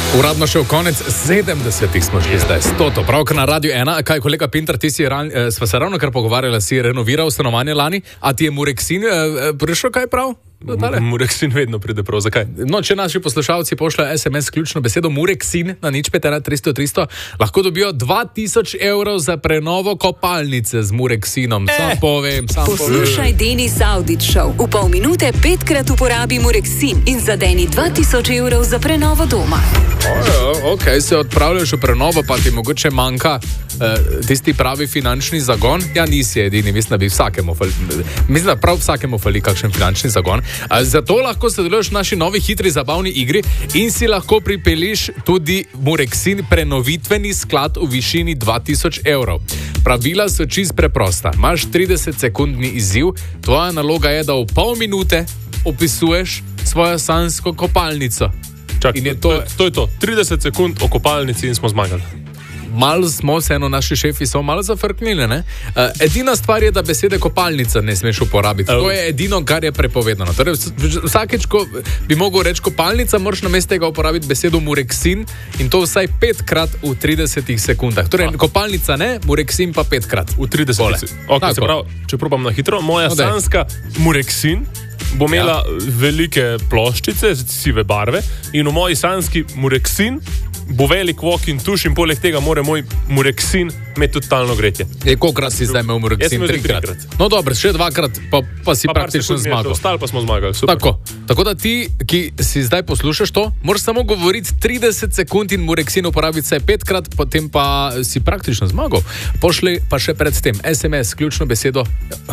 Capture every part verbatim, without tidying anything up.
Uradno še v konec sedemdesetih smo že zdaj, stoto. Pravkar na Radio ena, kaj kolega Pintar, ti si ran, eh, sva se ravno kar pogovarjala, si renoviral stanovanje lani, a ti je Mureksin eh, prišel kaj prav? Mureksin vedno pride prav, zakaj? No, če naši poslušalci pošljajo es em es ključno besedo Mureksin na nič pet ena tristo tristo, lahko dobijo dva tisoč evrov za prenovo kopalnice z Mureksinom. Eh. Sam povem, sam Poslušaj povem. Denis Audić Show. V pol minute petkrat uporabi Mureksin in zadeni dva tisoč evrov za prenovo doma. Ojo, ok, se odpravljaš v prenovo, pa ti mogoče manjka uh, tisti pravi finančni zagon. Ja, nisi edini, mislim, da bi vsakemu fali, mislim, da prav vsakemu fali kakšen finančni zagon. Uh, zato lahko sodeluješ v naši novi hitri zabavni igri in si lahko pripeliš tudi Mureksin prenovitveni sklad v višini dva tisoč evrov. Pravila so čist preprosta. Imaš trideset sekundni izziv, tvoja naloga je, da v pol minute opisuješ svojo sanjsko kopalnico. Čak, In je to, to- to je to. trideset sekund o kopalnici in smo zmagali. Malo smo, vseeno naši šefi so malo zafrknili, ne? Uh, edina stvar je, da besede kopalnica ne smeš uporabiti. Oh. To je edino, kar je prepovedano. Torej, vs- vsakeč, ko bi mogel reči kopalnica, moraš namesto tega uporabiti besedo Mureksin in to vsaj petkrat v tridesetih sekundah. Torej, Ah. kopalnica ne, Mureksin pa petkrat. V tridesetih sekund. Okay, se pravi, če probam na hitro, moja No, daj. sanjska Mureksin bo imela ja. velike ploščice, sive barve, in v moji sanjski Mureksin bo velik wok in tuš, in poleg tega mora moj Mureksin imeti tudi talno gretje. E, kolikrat si zdaj imel Jaz sem Mureksin? imel že Trikrat. trikrat. No dobro, še dvakrat, pa, pa si Pa par praktično sekund mi je zmagal. Ostali pa smo zmagali. Super. Tako, tako da ti, ki si zdaj poslušaš to, moraš samo govoriti trideset sekund in Mureksin uporabiti vsaj petkrat, potem pa si praktično zmagal. Pošli pa še pred tem es em es, ključno besedo,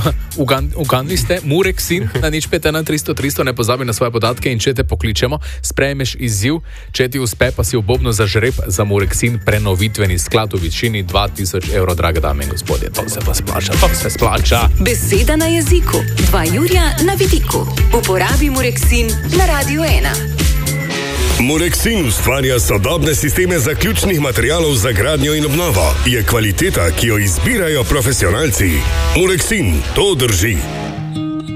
ugandli ste, Mureksin na nič pet ena tristo tristo, ne pozabi na svoje podatke in če te pokličemo, sprejmeš izziv, če ti uspe, pa si obobno za žreb za Mureksin prenovitveni sklad v višini dva tisoč evrov, drage dame in gospodje. To se pa splača, to se splača. Beseda na jeziku. Dva Jurja na vidiku. Uporabi Mureksin na Radio ena. Mureksin ustvarja sodobne sisteme zaključnih materialov za gradnjo in obnovo. Je kvaliteta, ki jo izbirajo profesionalci. Mureksin, to drži.